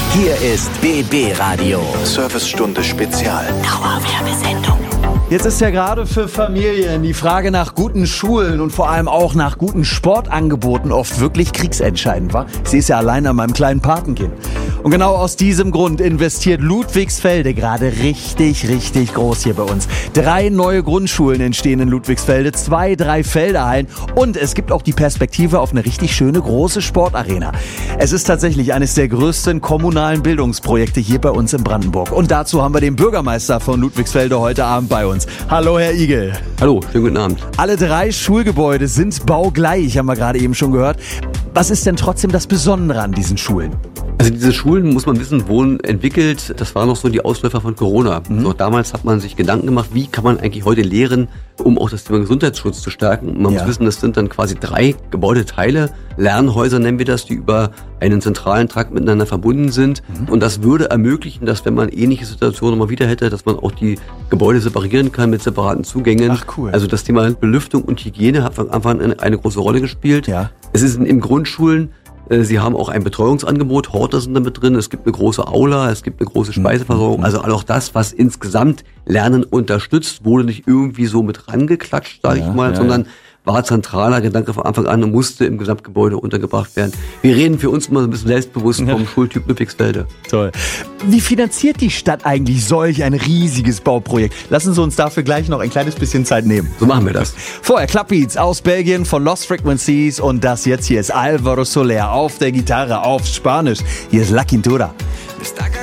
Hier ist BB Radio. Servicestunde Spezial. Dauerwerbesendung. Jetzt ist ja gerade für Familien die Frage nach guten Schulen und vor allem auch nach guten Sportangeboten oft wirklich kriegsentscheidend, wa? Ich sehe es ja allein an meinem kleinen Patenkind. Und genau aus diesem Grund investiert Ludwigsfelde gerade richtig groß hier bei uns. 3 neue Grundschulen entstehen in Ludwigsfelde, 2, 3 Felderhallen und es gibt auch die Perspektive auf eine richtig schöne große Sportarena. Es ist tatsächlich eines der größten kommunalen Bildungsprojekte hier bei uns in Brandenburg. Und dazu haben wir den Bürgermeister von Ludwigsfelde heute Abend bei uns. Hallo, Herr Igel. Hallo, schönen guten Abend. Alle 3 Schulgebäude sind baugleich, haben wir gerade eben schon gehört. Was ist denn trotzdem das Besondere an diesen Schulen? Also diese Schulen, muss man wissen, wurden entwickelt, das war noch so die Ausläufer von Corona. So, damals hat man sich Gedanken gemacht, wie kann man eigentlich heute lehren, um auch das Thema Gesundheitsschutz zu stärken. Man muss wissen, das sind dann quasi 3 Gebäudeteile, Lernhäuser nennen wir das, die über einen zentralen Trakt miteinander verbunden sind. Und das würde ermöglichen, dass wenn man ähnliche Situationen mal wieder hätte, dass man auch die Gebäude separieren kann mit separaten Zugängen. Ach, cool. Also das Thema Belüftung und Hygiene hat von Anfang an eine große Rolle gespielt. Ja. Es ist in Grundschulen. Sie haben auch ein Betreuungsangebot, Horte sind da mit drin, es gibt eine große Aula, es gibt eine große Speiseversorgung, also auch das, was insgesamt Lernen unterstützt, wurde nicht irgendwie so mit rangeklatscht, sage ich mal, sondern war zentraler Gedanke von Anfang an und musste im Gesamtgebäude untergebracht werden. Wir reden für uns immer ein bisschen selbstbewusst vom Schultyp Ludwigsfelde. Toll. Wie finanziert die Stadt eigentlich solch ein riesiges Bauprojekt? Lassen Sie uns dafür gleich noch ein kleines bisschen Zeit nehmen. So machen wir das. Vorher Clubbeats aus Belgien von Lost Frequencies und das jetzt hier ist Alvaro Soler auf der Gitarre auf Spanisch. Hier ist La Quintura.